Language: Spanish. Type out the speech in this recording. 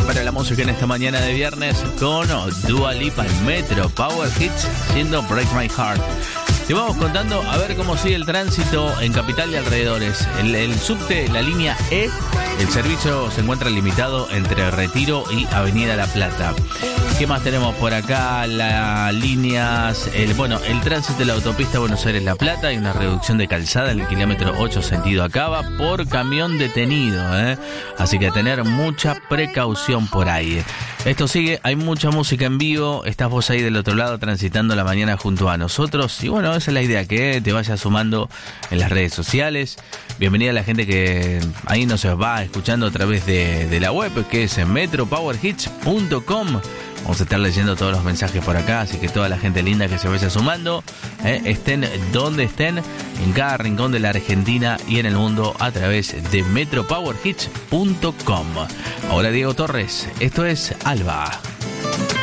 para la música en esta mañana de viernes con Dua Lipa en Metro Power Hits, siendo Break My Heart. Te vamos contando a ver cómo sigue el tránsito en Capital y alrededores. El subte, la línea E, el servicio se encuentra limitado entre Retiro y Avenida La Plata. ¿Qué más tenemos por acá? Las líneas, el tránsito de la autopista Buenos Aires-La Plata. Hay una reducción de calzada en el kilómetro 8 sentido Acaba por camión detenido, Así que a tener mucha precaución por ahí. Esto sigue, hay mucha música en vivo. Estás vos ahí del otro lado transitando la mañana junto a nosotros. Y bueno, esa es la idea, que te vayas sumando en las redes sociales. Bienvenida a la gente que ahí nos va escuchando a través de la web, que es en metropowerhits.com. Vamos a estar leyendo todos los mensajes por acá, así que toda la gente linda que se vaya sumando, estén donde estén, en cada rincón de la Argentina y en el mundo, a través de metropowerhits.com. Ahora Diego Torres, esto es Alba.